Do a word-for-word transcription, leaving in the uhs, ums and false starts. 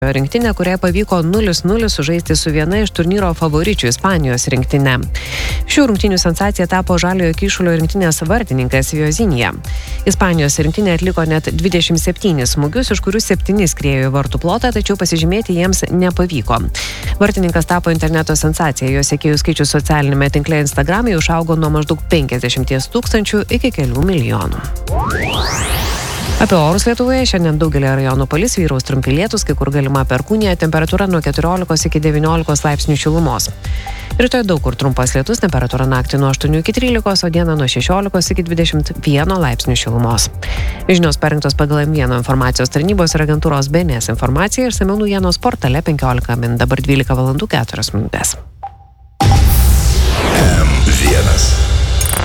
rinktinė, kuriai pavyko nulis nulis sužaisti su viena iš turnyro favoričių Ispanijos rinktinė. Šių rungtynių sensacija tapo Žaliojo Kyšulio rinktinės vartininkas Jozinija. Ispanijos rinktinė atliko net dvidešimt septynis smūgius, iš kurių septyni skriejo į vartų plotą, tačiau pasižymėti jiems nepavyko. Vartininkas tapo interneto sensacija, jo sekėjų skaičius socialinėme tinkle Instagram'e išaugo nuo maždaug penkiasdešimt tūkstančių iki kelių milijonų. Apie orus Lietuvoje šiandien daugelį rajonų palis, vyraus trumpi lietūs, kai kur galima perkūnija, temperatūra nuo keturiolikos iki devyniolikos laipsnių šilumos. Rytoj daug kur trumpas lietus, temperatūra naktį nuo aštuonių iki trylikos, o dieną nuo šešiolikos iki dvidešimt vieno laipsnių šilumos. Žinios parengtos pagal M vienas informacijos tarnybos ir agentūros B N S informaciją ir išsamiau naujienos portale penkiolika min. Dabar dvylika valandų keturios minutės. M vienas.